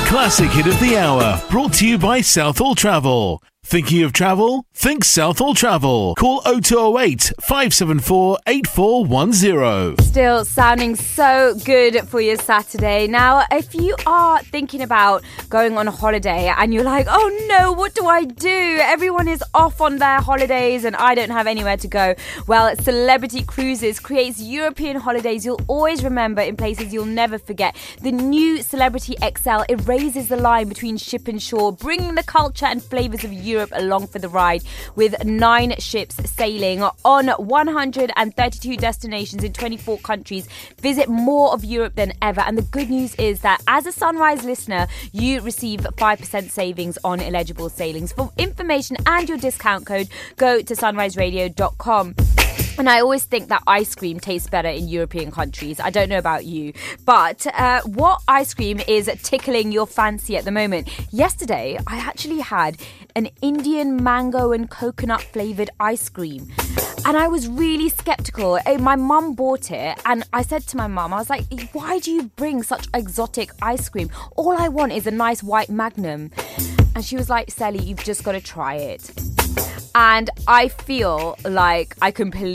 classic hit of the hour, brought to you by Southall Travel. Thinking of travel? Think Southall Travel. Call 0208 574 8410. Still sounding so good for your Saturday. Now, if you are thinking about going on a holiday and you're like, oh no, what do I do? Everyone is off on their holidays and I don't have anywhere to go. Well, Celebrity Cruises creates European holidays you'll always remember in places you'll never forget. The new Celebrity XL erases the line between ship and shore, bringing the culture and flavours of Europe along for the ride, with 9 ships sailing on 132 destinations in 24 countries. Visit more of Europe than ever, and the good news is that as a Sunrise listener, you receive 5% savings on eligible sailings. For information and your discount code, go to sunriseradio.com. And I always think that ice cream tastes better in European countries. I don't know about you. But what ice cream is tickling your fancy at the moment? Yesterday, I actually had an Indian mango and coconut flavoured ice cream. And I was really sceptical. My mum bought it and I said to my mum, I was like, why do you bring such exotic ice cream? All I want is a nice white Magnum. And she was like, Sally, you've just got to try it. And I feel like I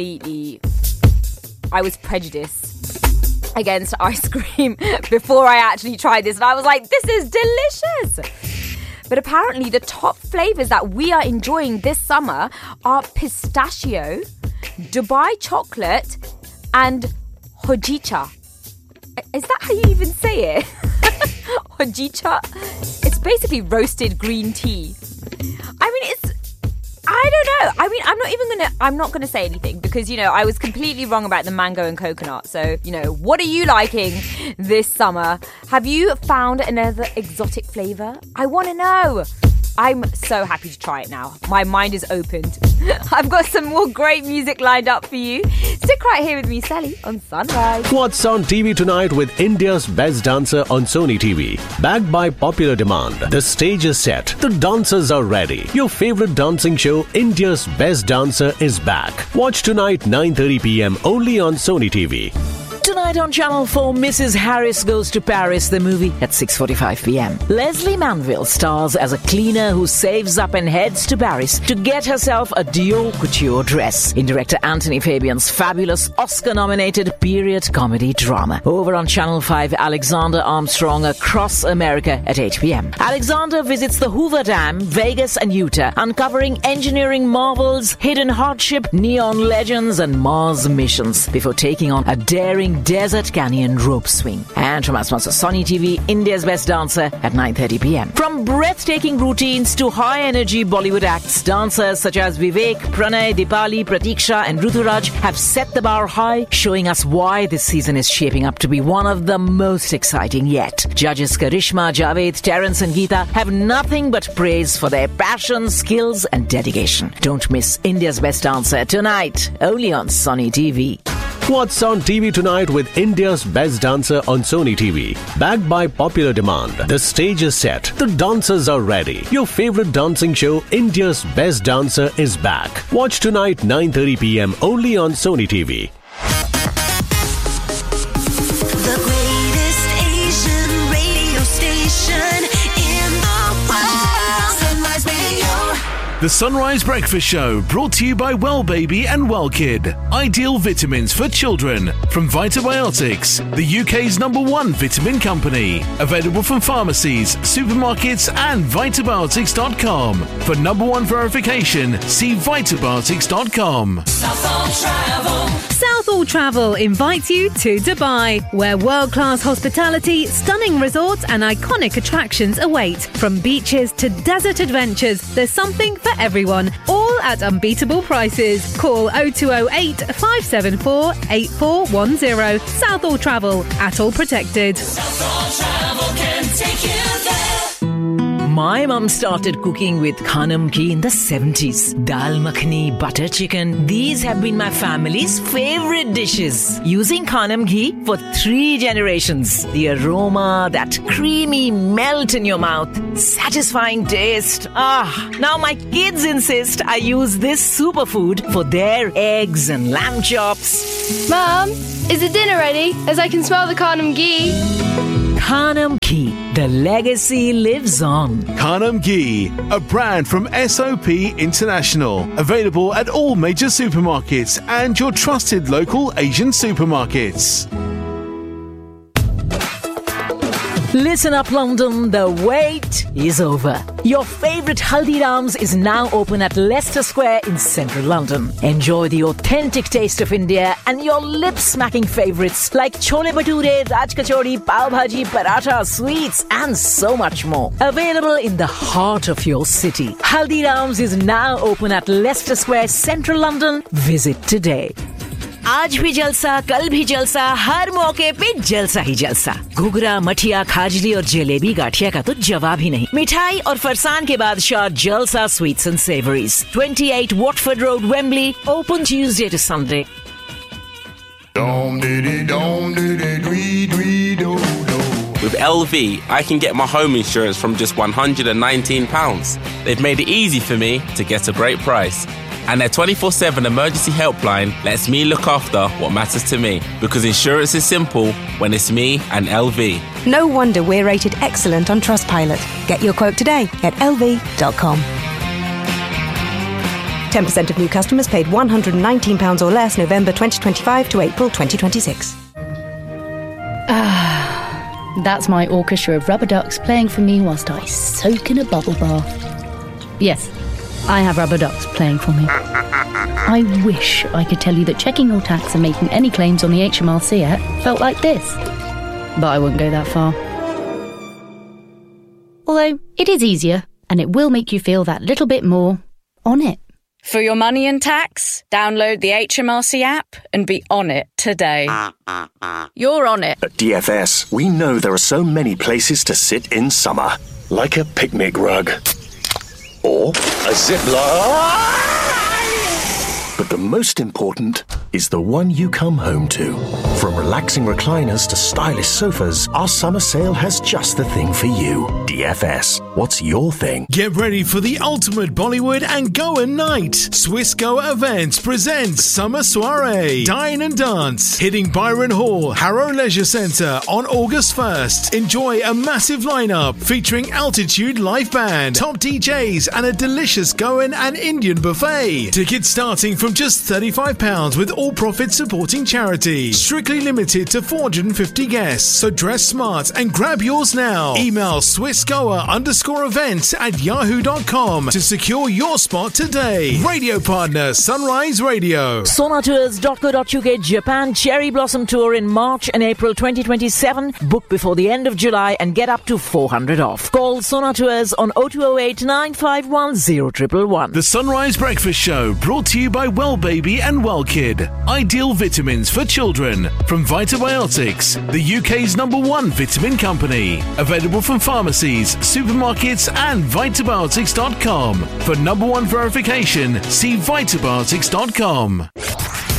was prejudiced against ice cream before I actually tried this. And I was like, this is delicious. But apparently the top flavours that we are enjoying this summer are pistachio, Dubai chocolate, and hojicha. Is that how you even say it? Hojicha? It's basically roasted green tea. I don't know. I'm not gonna say anything because, I was completely wrong about the mango and coconut. So, what are you liking this summer? Have you found another exotic flavour? I want to know. I'm so happy to try it now. My mind is opened. I've got some more great music lined up for you. Stick right here with me, Sally, on Sunrise. What's on TV tonight with India's Best Dancer on Sony TV? Backed by popular demand, the stage is set. The dancers are ready. Your favorite dancing show, India's Best Dancer, is back. Watch tonight, 9:30 p.m. only on Sony TV. Tonight on Channel 4, Mrs. Harris Goes to Paris, the movie, at 6:45 p.m. Leslie Manville stars as a cleaner who saves up and heads to Paris to get herself a Dior couture dress in director Anthony Fabian's fabulous Oscar-nominated period comedy drama. Over on Channel 5, Alexander Armstrong Across America at 8 p.m. Alexander visits the Hoover Dam, Vegas and Utah, uncovering engineering marvels, hidden hardship, neon legends and Mars missions before taking on a daring Desert Canyon rope swing. And from our sponsor Sony TV, India's Best Dancer at 9:30 p.m. From breathtaking routines to high-energy Bollywood acts, dancers such as Vivek, Pranay, Dipali, Pratiksha and Ruturaj have set the bar high, showing us why this season is shaping up to be one of the most exciting yet. Judges Karishma, Javed, Terence and Geeta have nothing but praise for their passion, skills and dedication. Don't miss India's Best Dancer tonight, only on Sony TV. What's on TV tonight with India's Best Dancer on Sony TV? Backed by popular demand, the stage is set. The dancers are ready. Your favorite dancing show, India's Best Dancer, is back. Watch tonight, 9:30 p.m. only on Sony TV. The greatest Asian radio station in the world. Sunrise Radio. The Sunrise Breakfast Show, brought to you by Well Baby and Well Kid. Ideal vitamins for children from Vitabiotics, the UK's #1 vitamin company. Available from pharmacies, supermarkets and Vitabiotics.com. For #1 verification, see Vitabiotics.com. Southall Travel invites you to Dubai, where world-class hospitality, stunning resorts and iconic attractions await. From beaches to desert adventures, there's something for everyone, all at unbeatable prices. Call 0208 574 8410. Southall Travel, at all protected. Southall Travel can take you there. My mum started cooking with Khanam Ghee in the 70s. Dal makhani, butter chicken, these have been my family's favorite dishes. Using Khanam Ghee for 3 generations. The aroma, that creamy melt in your mouth, satisfying taste. Now my kids insist I use this superfood for their eggs and lamb chops. Mum, is the dinner ready? As I can smell the Khanam Ghee. Khanam Ghee. The legacy lives on. Khanam Ghee, a brand from SOP International. Available at all major supermarkets and your trusted local Asian supermarkets. Listen up, London, the wait is over. Your favourite Haldiram's is now open at Leicester Square in central London. Enjoy the authentic taste of India and your lip-smacking favourites like chole bhature, raj kachori, pav bhaji, paratha, sweets and so much more. Available in the heart of your city. Haldiram's is now open at Leicester Square, central London. Visit today. आज भी जलसा, कल भी जलसा, हर मौके पे जलसा ही जलसा। घुघरा, मठिया, खाजली और जलेबी गाठिया का तो जवाब ही नहीं। मिठाई और फरसान के बादशाह जलसा sweets and savouries, 28 Watford Road, Wembley, open Tuesday to Sunday. With LV, I can get my home insurance from just £119. They've made it easy for me to get a great price. And their 24/7 emergency helpline lets me look after what matters to me. Because insurance is simple when it's me and LV. No wonder we're rated excellent on Trustpilot. Get your quote today at lv.com. 10% of new customers paid £119 or less November 2025 to April 2026. That's my orchestra of rubber ducks playing for me whilst I soak in a bubble bath. Yes, I have rubber ducks playing for me. I wish I could tell you that checking your tax and making any claims on the HMRC app felt like this. But I wouldn't go that far. Although, it is easier, and it will make you feel that little bit more on it. For your money and tax, download the HMRC app and be on it today. You're on it. At DFS, we know there are so many places to sit in summer. Like a picnic rug. Or a zip line. But the most important is the one you come home to. From relaxing recliners to stylish sofas, our summer sale has just the thing for you. DFS, what's your thing? Get ready for the ultimate Bollywood and Goa night. Swiss Goa Events presents Summer Soiree. Dine and dance. Hitting Byron Hall, Harrow Leisure Centre on August 1st. Enjoy a massive lineup featuring Altitude Live Band, top DJs and a delicious Goan and Indian buffet. Tickets starting from just £35 with all profits supporting charity. Strictly limited to 450 guests, so dress smart and grab yours now. Email swissgoa_events@yahoo.com to secure your spot today. Radio partner Sunrise Radio. Sonatours.co.uk Japan Cherry Blossom Tour in March and April 2027. Book before the end of July and get up to 400 off. Call Sonatours on 0208 951 0111. The Sunrise Breakfast Show brought to you by Well Baby and Well Kid. Ideal vitamins for children from Vitabiotics, the UK's #1 vitamin company. Available from pharmacies, supermarkets and Vitabiotics.com. For #1 verification, see Vitabiotics.com.